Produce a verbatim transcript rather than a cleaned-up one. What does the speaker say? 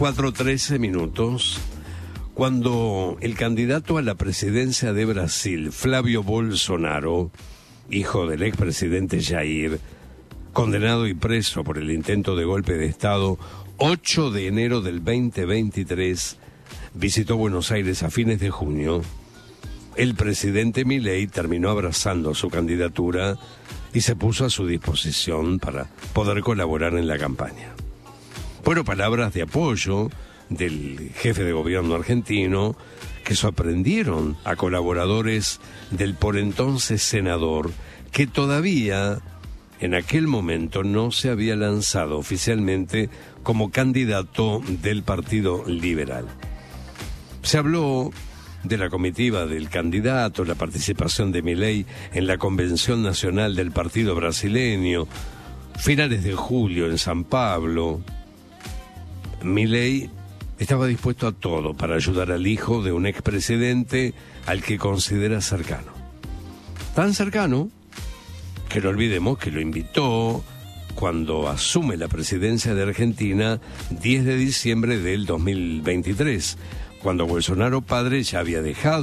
cuatro trece minutos, cuando el candidato a la presidencia de Brasil, Flávio Bolsonaro, hijo del expresidente Jair, condenado y preso por el intento de golpe de Estado, ocho de enero del veinte veintitrés, visitó Buenos Aires a fines de junio, el presidente Milei terminó abrazando su candidatura y se puso a su disposición para poder colaborar en la campaña. Fueron palabras de apoyo del jefe de gobierno argentino que sorprendieron a colaboradores del por entonces senador, que todavía en aquel momento no se había lanzado oficialmente como candidato del Partido Liberal. Se habló de la comitiva del candidato, la participación de Milei en la Convención Nacional del Partido Brasileño, finales de julio en San Pablo. Milei estaba dispuesto a todo para ayudar al hijo de un expresidente al que considera cercano. Tan cercano que no olvidemos que lo invitó cuando asume la presidencia de Argentina diez de diciembre del dos mil veintitrés, cuando Bolsonaro padre ya había dejado